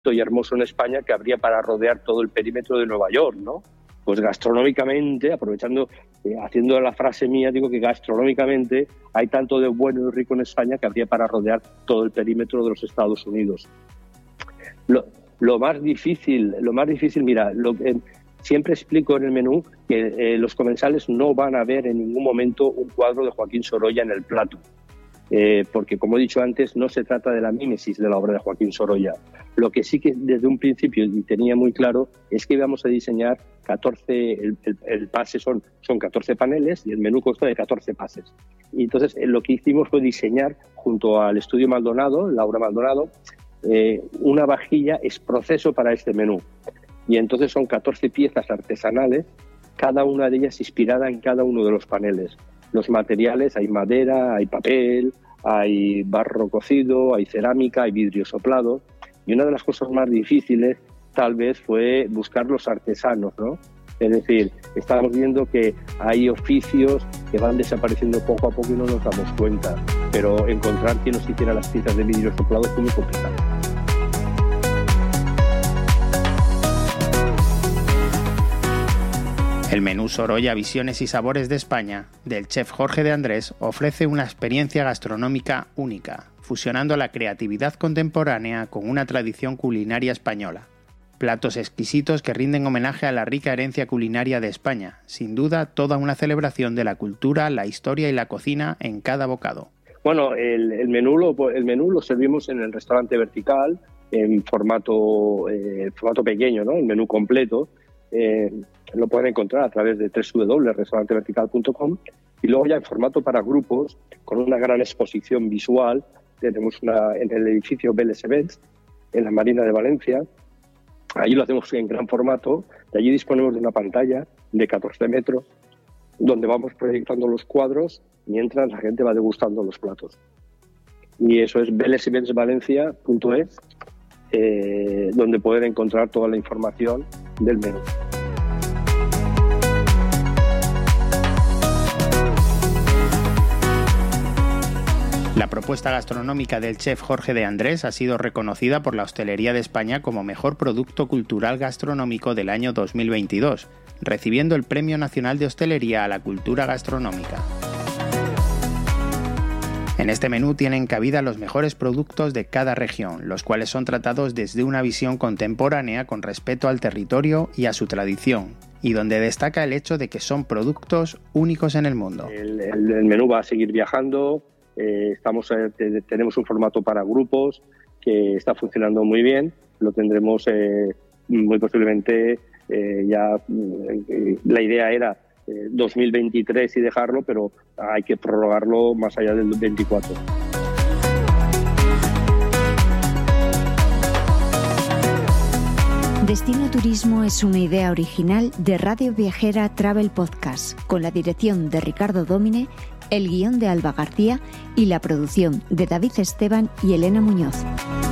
y hermoso en España que habría para rodear todo el perímetro de Nueva York, ¿no? Pues gastronómicamente, aprovechando, haciendo la frase mía, digo que gastronómicamente hay tanto de bueno y rico en España que habría para rodear todo el perímetro de los Estados Unidos. Lo más difícil, mira, siempre explico en el menú que los comensales no van a ver en ningún momento un cuadro de Joaquín Sorolla en el plato. Porque, como he dicho antes, no se trata de la mímesis de la obra de Joaquín Sorolla. Lo que sí que desde un principio y tenía muy claro es que íbamos a diseñar 14, el pase son 14 paneles y el menú consta de 14 pases. Y entonces lo que hicimos fue diseñar, junto al estudio Maldonado, Laura Maldonado, una vajilla es proceso para este menú. Y entonces son 14 piezas artesanales, cada una de ellas inspirada en cada uno de los paneles. Los materiales, hay madera, hay papel, hay barro cocido, hay cerámica, hay vidrio soplado. Y una de las cosas más difíciles tal vez fue buscar los artesanos, ¿no? Es decir, estamos viendo que hay oficios que van desapareciendo poco a poco y no nos damos cuenta. Pero encontrar quien nos hiciera las piezas de vidrio soplado fue muy complicado. El menú Sorolla Visiones y Sabores de España, del chef Jorge de Andrés, ofrece una experiencia gastronómica única, fusionando la creatividad contemporánea con una tradición culinaria española. Platos exquisitos que rinden homenaje a la rica herencia culinaria de España, sin duda toda una celebración de la cultura, la historia y la cocina en cada bocado. Bueno, el menú lo servimos en el restaurante vertical, en formato pequeño, ¿no? El menú completo. Lo pueden encontrar a través de www.restaurantevertical.com y luego ya en formato para grupos, con una gran exposición visual. Tenemos en el edificio Vélez Events, en la Marina de Valencia. Allí lo hacemos en gran formato. De allí disponemos de una pantalla de 14 metros donde vamos proyectando los cuadros mientras la gente va degustando los platos. Y eso es velezeventsvalencia.es, donde pueden encontrar toda la información del menú. La propuesta gastronómica del chef Jorge de Andrés ha sido reconocida por la Hostelería de España como mejor producto cultural gastronómico del año 2022, recibiendo el Premio Nacional de Hostelería a la Cultura Gastronómica. En este menú tienen cabida los mejores productos de cada región, los cuales son tratados desde una visión contemporánea con respeto al territorio y a su tradición, y donde destaca el hecho de que son productos únicos en el mundo. El menú va a seguir viajando. Tenemos un formato para grupos que está funcionando muy bien. Lo tendremos muy posiblemente la idea era 2023 y dejarlo, pero hay que prorrogarlo más allá del 24. Destino Turismo es una idea original de Radio Viajera Travel Podcast, con la dirección de Ricardo Dómine, el guión de Alba García y la producción de David Esteban y Elena Muñoz.